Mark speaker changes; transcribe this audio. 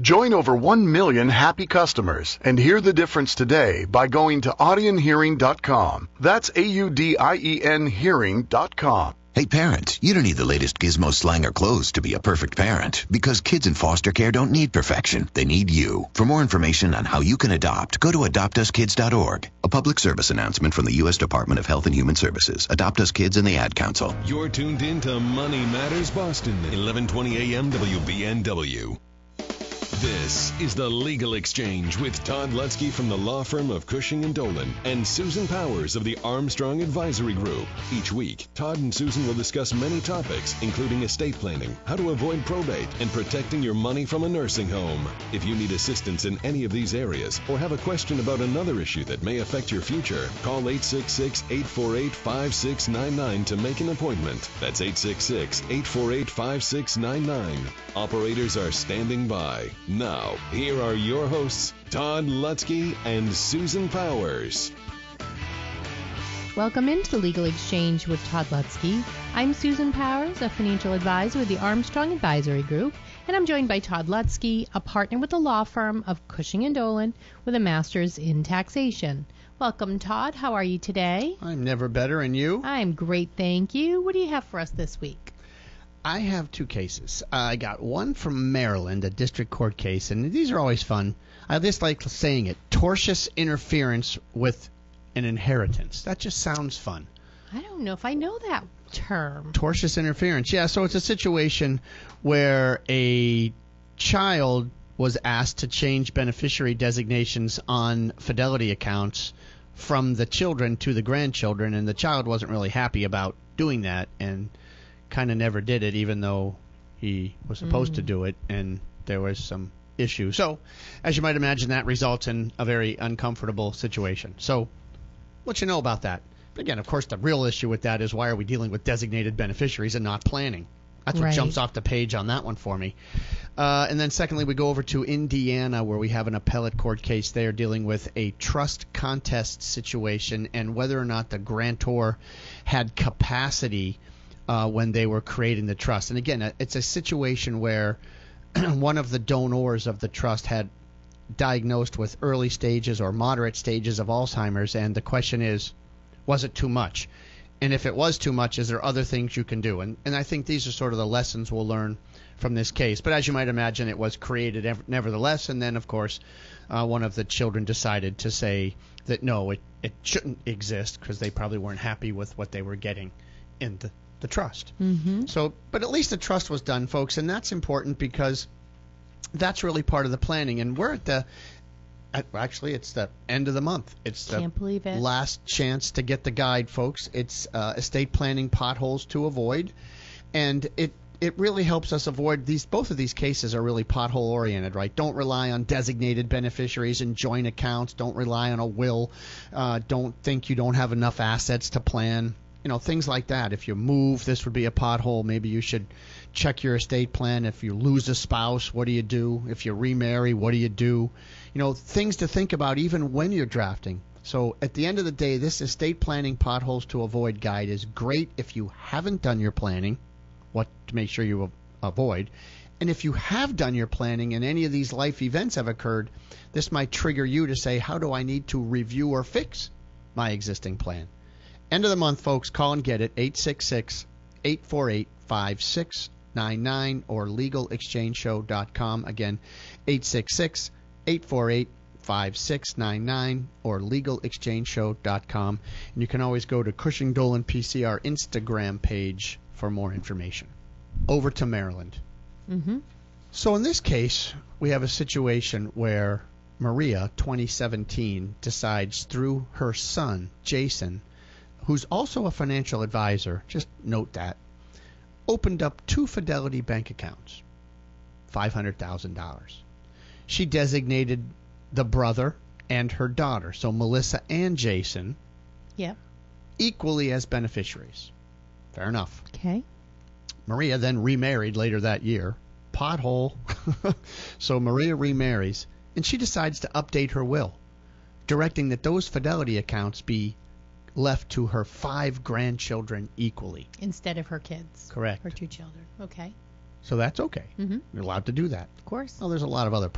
Speaker 1: Join over 1 million happy customers and hear the difference today by going to audionhearing.com. That's AUDIEN hearing.com.
Speaker 2: Hey parents, you don't need the latest gizmo slang or clothes to be a perfect parent, because kids in foster care don't need perfection. They need you. For more information on how you can adopt, go to adoptuskids.org. A public service announcement from the U.S. Department of Health and Human Services, Adopt Us Kids, and the Ad Council.
Speaker 3: You're tuned in to Money Matters Boston, 1120 AM WBNW. This is The Legal Exchange with Todd Lutzke from the law firm of Cushing & Dolan and Susan Powers of the Armstrong Advisory Group. Each week, Todd and Susan will discuss many topics, including estate planning, how to avoid probate, and protecting your money from a nursing home. If you need assistance in any of these areas or have a question about another issue that may affect your future, call 866-848-5699 to make an appointment. That's 866-848-5699. Operators are standing by. Now, here are your hosts, Todd Lutzke and Susan Powers.
Speaker 4: Welcome into the Legal Exchange with Todd Lutzke. I'm Susan Powers, a financial advisor with the Armstrong Advisory Group, and I'm joined by Todd Lutzke, a partner with the law firm of Cushing & Dolan with a master's in taxation. Welcome, Todd. How are you today?
Speaker 5: I'm never better, and you?
Speaker 4: I'm great, thank you. What do you have for us this week?
Speaker 5: I have two cases. I got one from Maryland, a district court case, and these are always fun. I just like saying it, tortious interference with an inheritance. That just sounds fun.
Speaker 4: I don't know if I know that term.
Speaker 5: Tortious interference. Yeah, so it's a situation where a child was asked to change beneficiary designations on fidelity accounts from the children to the grandchildren, and the child wasn't really happy about doing that and kind of never did it, even though he was supposed to do it, and there was some issue. So, as you might imagine, that results in a very uncomfortable situation. So, what you know about that? But again, of course, the real issue with that is, why are we dealing with designated beneficiaries and not planning? That's what jumps off the page on that one for me. And then secondly, we go over to Indiana, where we have an appellate court case there dealing with a trust contest situation and whether or not the grantor had capacity when they were creating the trust. And again, it's a situation where one of the donors of the trust had diagnosed with early stages or moderate stages of Alzheimer's, and the question is, was it too much? And if it was too much, is there other things you can do? And I think these are sort of the lessons we'll learn from this case. But as you might imagine, it was created nevertheless, and then, of course, one of the children decided to say that no, it shouldn't exist, because they probably weren't happy with what they were getting in the trust. So, but at least the trust was done, folks, and that's important because that's really part of the planning. And we're actually, it's the end of the month. It's the last chance to get the guide, folks. It's estate planning potholes to avoid, and it really helps us avoid these. Both of these cases are really pothole oriented, right? Don't rely on designated beneficiaries and joint accounts. Don't rely on a will. Don't think you don't have enough assets to plan. You know, things like that. If you move, this would be a pothole. Maybe you should check your estate plan. If you lose a spouse, what do you do? If you remarry, what do you do? You know, things to think about even when you're drafting. So at the end of the day, this estate planning potholes to avoid guide is great if you haven't done your planning, what to make sure you avoid. And if you have done your planning and any of these life events have occurred, this might trigger you to say, how do I need to review or fix my existing plan? End of the month, folks. Call and get it. 866-848-5699 or legalexchangeshow.com. Again, 866-848-5699 or legalexchangeshow.com. And you can always go to Cushing Dolan PCR Instagram page for more information. Over to Maryland. So in this case, we have a situation where Maria, 2017, decides through her son, Jason, who's also a financial advisor, just note that, opened up 2 Fidelity bank accounts, $500,000. She designated the brother and her daughter, so Melissa and Jason, equally as beneficiaries. Fair enough.
Speaker 4: Okay.
Speaker 5: Maria then remarried later that year. Pothole. So Maria remarries, and she decides to update her will, directing that those Fidelity accounts be left to her 5 grandchildren equally.
Speaker 4: Instead of her kids.
Speaker 5: Correct.
Speaker 4: Her 2 children. Okay.
Speaker 5: So that's okay. You're allowed to do that.
Speaker 4: Of course.
Speaker 5: Well, there's a lot of other